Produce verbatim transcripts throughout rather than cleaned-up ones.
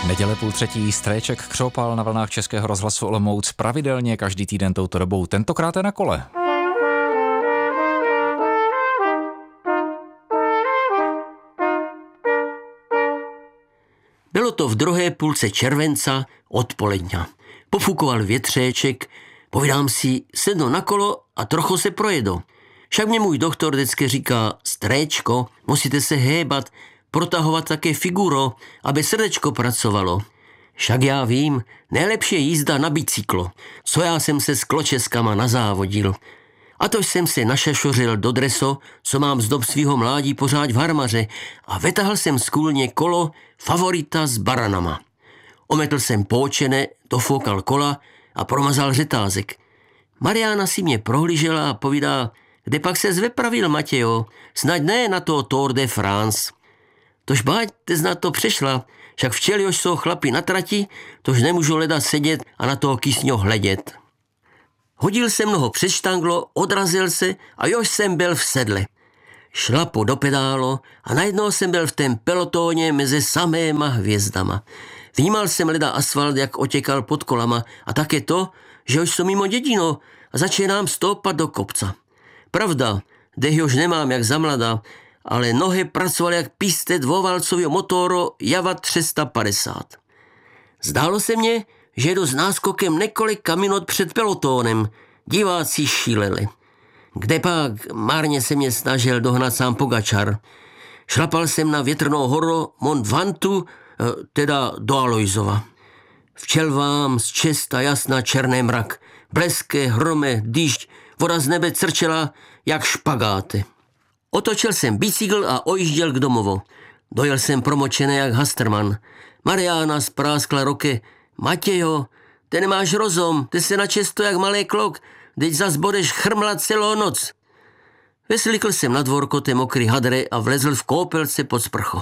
Neděle půl třetí Stréček křopal na vlnách Českého rozhlasu Olomouc pravidelně každý týden touto dobou, tentokrát na kole. Bylo to v druhé půlce červenca odpoledňa. Pofukoval větřéček, povídám si, sednu na kolo a trochu se projedu. Však mě můj doktor vždycky říká, Stréčko, musíte se hébat, protahovat také figuro, aby srdečko pracovalo. Však já vím, nejlepší je jízda na bicyklo, co já jsem se s kločeskama nazávodil. A to jsem se našašořil do dreso, co mám z dob svýho mládí pořád v harmaře a vytahl jsem z kůlně kolo Favorita s baranama. Ometl jsem póčene, dofoukal kola a promazal řetázek. Mariána si mě prohlížela a povídá, kde pak se zvepravil, Matějo, snad ne na to Tour de France. Tož báť, te na to přešla, však včeli už jsou chlapi na trati, tož nemůžu leda sedět a na toho kysňo hledět. Hodil jsem noho přes štanglo, odrazil se a jož jsem byl v sedle. Šlapo do pedálo a najednou jsem byl v tém pelotóně mezi saméma hvězdama. Vnímal jsem leda asfalt, jak otěkal pod kolama a také to, že už jsem mimo dědino a začínám stoupat do kopca. Pravda, dech už nemám jak za mladá, ale nohy pracovaly jak píste dvovalcového motoru Java tři sta padesát. Zdálo se mně, že jedu s náskokem několika minut před pelotónem. Diváci šíleli. Kde pak márně se mě snažil dohnat sám Pogačar. Šlapal jsem na větrnou horu Mont Ventoux, teda do Alojzova. Včel vám z česta jasná černý mrak. Bleské, hrome, dýšť, voda z nebe crčela jak špagáty. Otočil jsem bicykl a ojížděl k domovu. Dojel jsem promočený jak Hasterman. Mariána spráskla roky. Matějo, ty nemáš rozum, ty se načesto jak malý klok, teď zas budeš chrmlat celou noc. Veslikl jsem na dvorko té mokrý hadry a vlezl v koupelce pod sprcho.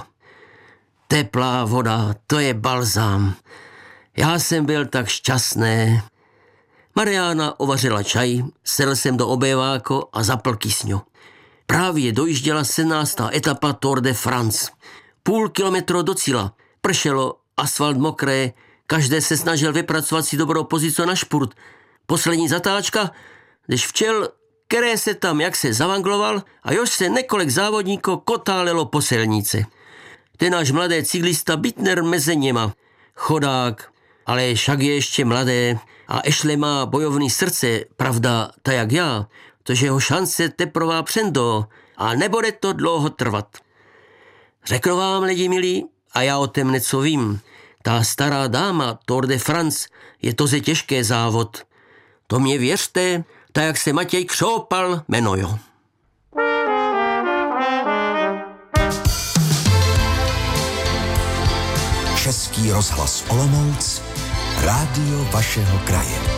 Teplá voda, to je balzám. Já jsem byl tak šťastný. Mariána ovařila čaj, sedl jsem do obéváko a zapl kysňu. Právě dojížděla sedmnáctá etapa Tour de France. Půl kilometru do cíla. Pršelo, asfalt mokré, každý se snažil vypracovat si dobrou pozici na špurt. Poslední zatáčka, když včel, které se tam jak se zavangloval a jož se několik závodníků kotálelo po silnici. Ten náš mladý cyklista Bittner mezi něma. Chodák, ale však je ještě mladé a ještě má bojovný srdce, pravda, tak jak já, tože jeho šance teprová přendo a nebude to dlouho trvat. Řekl vám, lidi milí, a já o tom něco vím, ta stará dáma Tour de France je to ze těžký závod. To mě věřte, tak jak se Matěj křopal jmenojo. Český rozhlas Olomouc, rádio vašeho kraje.